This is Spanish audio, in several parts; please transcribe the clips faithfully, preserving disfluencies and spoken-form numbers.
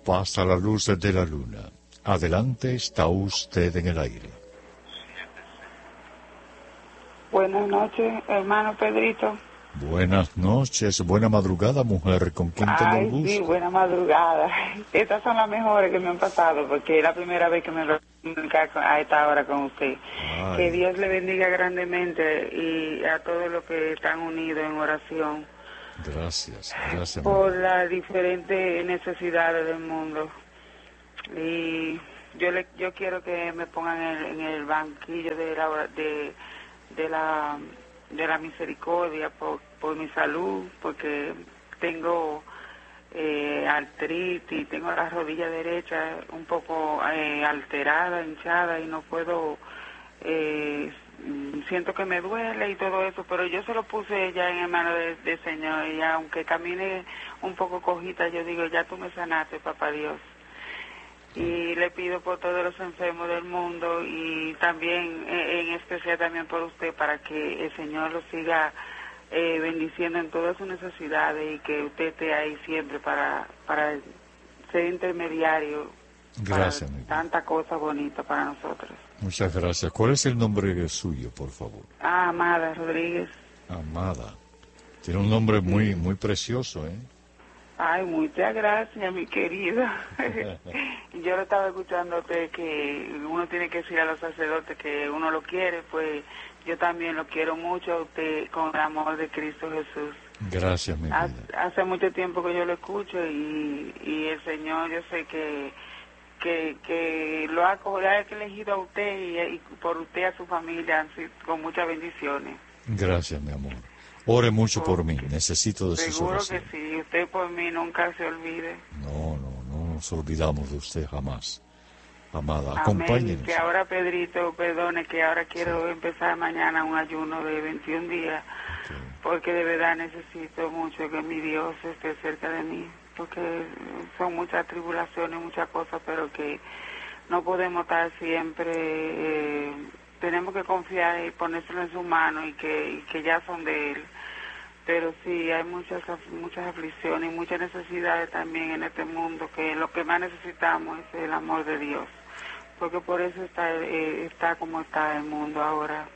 pasa la luz de la luna. Adelante, está usted en el aire. Buenas noches, hermano Pedrito. Buenas noches, buena madrugada, mujer. ¿Con quién tengo el Ay, gusto? sí, buena madrugada. Estas son las mejores que me han pasado, porque es la primera vez que me lo comunicar a esta hora con usted. Ay. Que Dios le bendiga grandemente y a todos los que están unidos en oración. Gracias, gracias. Por las diferentes necesidades del mundo. Y yo le, yo quiero que me pongan en el, en el banquillo de la de, de la de la misericordia por, por mi salud, porque tengo eh, artritis, tengo la rodilla derecha un poco eh, alterada, hinchada y no puedo, eh, siento que me duele y todo eso, pero yo se lo puse ya en manos del de Señor y aunque camine un poco cojita, yo digo, ya tú me sanaste, papá Dios. Y le pido por todos los enfermos del mundo y también, en especial también por usted, para que el Señor lo siga eh, bendiciendo en todas sus necesidades y que usted esté ahí siempre para, para ser intermediario. Gracias, para mi vida. tanta cosa bonita para nosotros. Muchas gracias. ¿Cuál es el nombre suyo, por favor? Ah, Amada Rodríguez. Amada. Tiene un nombre muy, muy precioso, ¿eh? Ay, muchas gracias, mi querida. Yo lo estaba escuchando a usted que uno tiene que decir a los sacerdotes que uno lo quiere, pues yo también lo quiero mucho a usted con el amor de Cristo Jesús. Gracias, mi vida. Hace, hace mucho tiempo que yo lo escucho y, y el Señor, yo sé que que, que lo ha, lo ha elegido a usted y, y por usted a su familia así, con muchas bendiciones. Gracias, mi amor. Ore mucho por Porque mí, necesito de sus seguro oraciones. que sí, usted por mí nunca se olvide. No, no, no nos olvidamos de usted jamás. Amada, Amén. acompáñenos. Que ahora, Pedrito, perdone, que ahora quiero Sí. empezar mañana un ayuno de veintiún días, Okay. porque de verdad necesito mucho que mi Dios esté cerca de mí, porque son muchas tribulaciones, muchas cosas, pero que no podemos estar siempre, eh, tenemos que confiar y ponérselo en sus manos y que, y que ya son de Él. Pero sí, hay muchas muchas aflicciones y muchas necesidades también en este mundo, que lo que más necesitamos es el amor de Dios, porque por eso está eh, está como está el mundo ahora.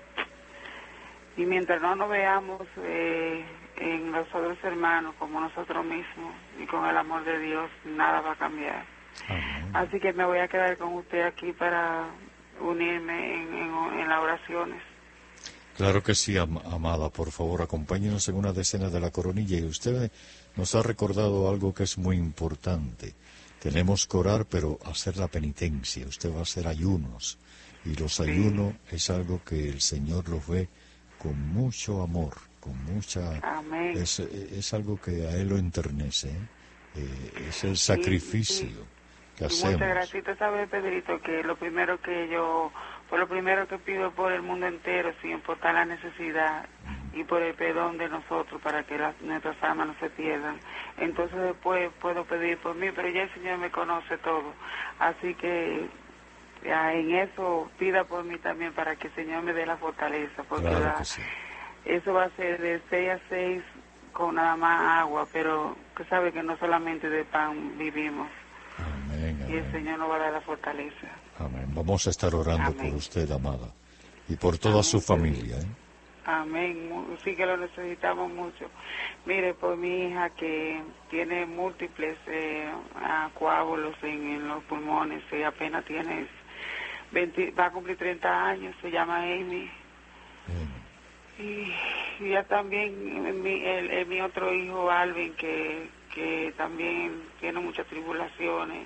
Y mientras no nos veamos eh, en los otros hermanos como nosotros mismos y con el amor de Dios, nada va a cambiar. Amén. Así que me voy a quedar con usted aquí para unirme en, en, en las oraciones. Claro que sí, am- amada. Por favor, acompáñenos en una decena de la coronilla. Y usted nos ha recordado algo que es muy importante. Tenemos que orar, pero hacer la penitencia. Usted va a hacer ayunos. Y los Sí. ayunos es algo que el Señor los ve con mucho amor, con mucha... Amén. Es, es algo que a Él lo enternece. ¿eh? Eh, es el sacrificio Sí, sí. que Y hacemos. muchas gracias, sabe, Pedrito, que lo primero que yo, por lo primero que pido por el mundo entero, sin importar la necesidad, y por el perdón de nosotros, para que las, nuestras almas no se pierdan. Entonces después puedo pedir por mí, pero ya el Señor me conoce todo. Así que ya, en eso pida por mí también, para que el Señor me dé la fortaleza, porque Claro la, que sí. eso va a ser de seis a seis con nada más agua, pero que sabe que no solamente de pan vivimos. Amén, Y el amén. Señor nos va a dar la fortaleza. Amén. Vamos a estar orando Amén. por usted, amada, y por toda Amén, su familia. ¿eh? Amén. Mu- Sí que lo necesitamos mucho. Mire, por mi hija que tiene múltiples eh, ah, coágulos en, en los pulmones, y apenas tiene veinte, va a cumplir treinta años, se llama Amy. Amén. Y, y ya también mi, el, el- mi otro hijo, Alvin, que, que también tiene muchas tribulaciones.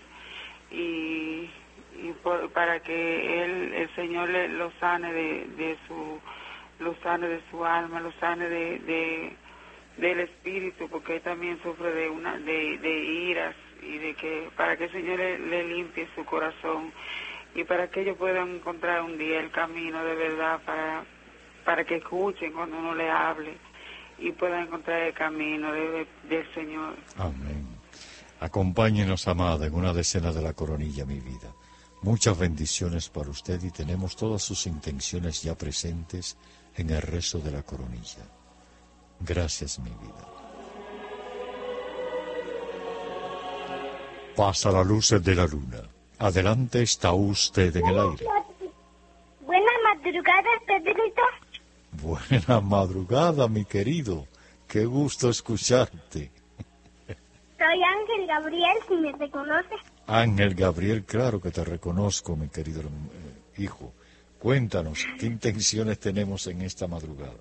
Y, y por- para que él, el Señor le, lo sane de, de su lo sane de su alma, lo sane de, de del espíritu, porque él también sufre de una de, de iras, y de que para que el Señor le, le limpie su corazón y para que ellos puedan encontrar un día el camino de verdad, para para que escuchen cuando uno le hable y puedan encontrar el camino de, de- del Señor. Amén. Acompáñenos, amada, en una decena de la coronilla, mi vida. Muchas bendiciones para usted y tenemos todas sus intenciones ya presentes en el rezo de la coronilla. Gracias, mi vida. pasa las luces de la luna. Adelante, está usted en el aire. Buena madrugada, Pedrito. Buena madrugada, mi querido. Qué gusto escucharte. Soy Ángel Gabriel, si me reconoce. Ángel Gabriel, claro que te reconozco, mi querido eh, hijo. Cuéntanos, ¿qué intenciones tenemos en esta madrugada?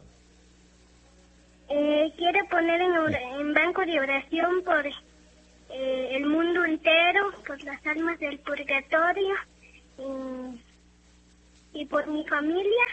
Eh, quiero poner en, or- en banco de oración por eh, el mundo entero, por las almas del purgatorio y, y por mi familia.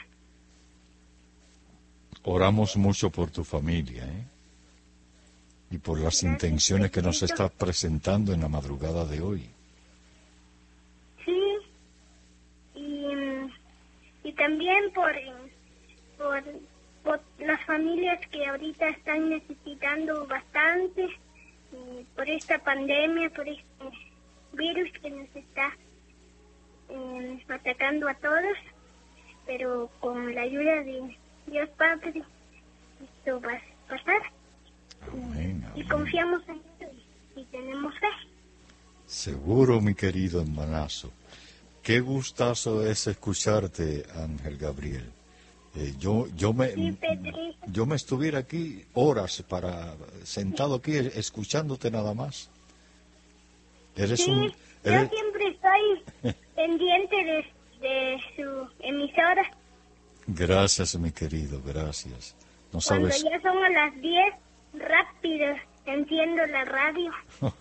Oramos mucho por tu familia, ¿eh? Y por las Gracias, intenciones que nos Pedrito. estás presentando en la madrugada de hoy. Sí, y, mm, y también por, por, por las familias que ahorita están necesitando bastante, y por esta pandemia, por este virus que nos está eh, atacando a todos, pero con la ayuda de Dios Padre, esto va a pasar. Amén, Y amén. confiamos en Él y tenemos fe. Seguro, mi querido hermanazo. Qué gustazo es escucharte, Ángel Gabriel. Eh, yo, yo me, Sí, Pedrito. yo me estuviera aquí horas para sentado aquí escuchándote nada más. Eres Sí, un, yo eres, siempre estoy pendiente de, de su emisora. gracias, mi querido, gracias. No Cuando sabes. ya son a las diez, rápido enciendo la radio.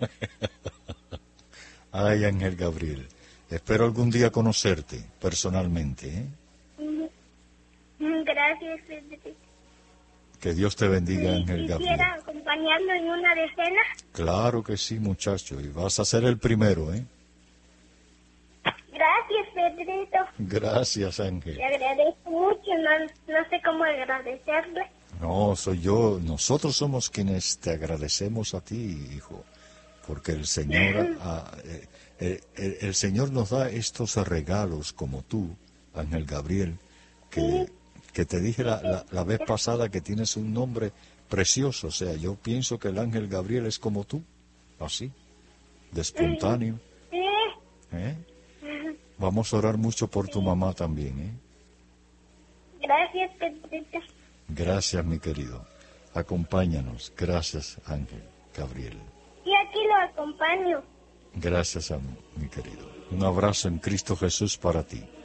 Ay, Ángel Gabriel. Espero algún día conocerte personalmente, ¿eh? Gracias, Pedrito. Que Dios te bendiga, Sí, Ángel Gabriel. quisiera acompañarlo en una decena. Claro que sí, muchacho, y vas a ser el primero, ¿eh? Gracias, Pedrito. Gracias, Ángel. Le agradezco mucho, no, no sé cómo agradecerle. No, soy yo, nosotros somos quienes te agradecemos a ti, hijo, porque el Señor, ah, eh, eh, el, el Señor nos da estos regalos como tú, Ángel Gabriel, que, que te dije la, la, la vez pasada que tienes un nombre precioso, o sea, yo pienso que el Ángel Gabriel es como tú, así, de espontáneo, Sí, ¿eh? Vamos a orar mucho por tu mamá también, ¿eh? gracias, Pedrito. Gracias, mi querido. Acompáñanos. Gracias, Ángel Gabriel. Y aquí lo acompaño. Gracias, a mi querido. Un abrazo en Cristo Jesús para ti.